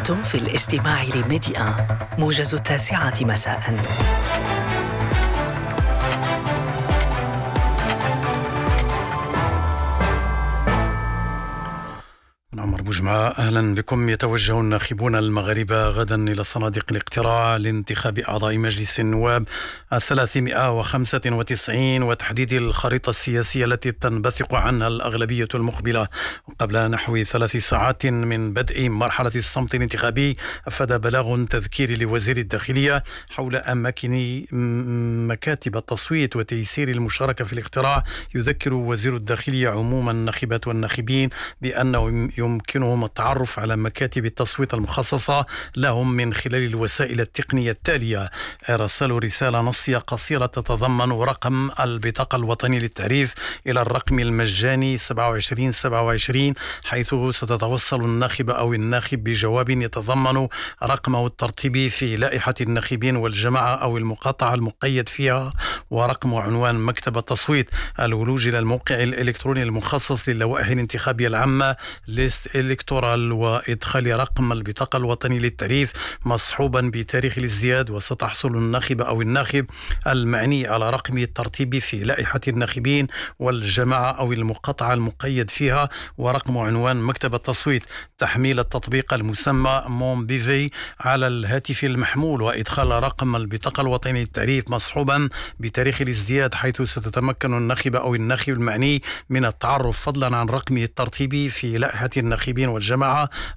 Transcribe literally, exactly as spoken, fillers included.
أنتم في الاستماع لميديا موجز التاسعة مساء. عمر بوجمعة، أهلا بكم. يتوجه الناخبون المغاربة غدا إلى صناديق الاقتراع لانتخاب أعضاء مجلس النواب الثلاثمائة وخمسة وتسعين وتحديد الخريطة السياسية التي تنبثق عنها الأغلبية المقبلة. وقبل نحو ثلاث ساعات من بدء مرحلة الصمت الانتخابي، أفاد بلاغ تذكيري لوزير الداخلية حول أماكن مكاتب التصويت وتيسير المشاركة في الاقتراع. يذكر وزير الداخلية عموم الناخبات والناخبين بأنه يمكنهم التعرف على مكاتب التصويت المخصصة لهم من خلال الوسائل التقنية التالية: إرسال رسالة نصية قصيرة تتضمن رقم البطاقة الوطنية للتعريف إلى الرقم المجاني سبعة وعشرين سبعة وعشرين، حيث ستتوصل الناخب أو الناخب بجواب يتضمن رقمه الترتيبي في لائحة الناخبين والجماعة أو المقاطعة المقيد فيها، ورقم وعنوان مكتب التصويت. الولوج إلى الموقع الإلكتروني المخصص للوائح الانتخابية العامة ليست إلكتورال، وإدخال رقم البطاقة الوطني للتعريف مصحوبا بتاريخ الازدياد. وستحصل الناخب أو الناخب المعني على رقمه الترتيبي في لائحة الناخبين والجماعة أو المقاطعة المقيد فيها، ورقم وعنوان مكتب التصويت. تحميل التطبيق المسمى مون بيفي على الهاتف المحمول، وإدخال رقم البطاقة الوطني للتعريف مصحوبا بتاريخ الازدياد، حيث ستتمكن الناخب أو الناخب المعني من التعرف فضلا عن رقمه الترتيبي في لائحة الناخبين والجماعة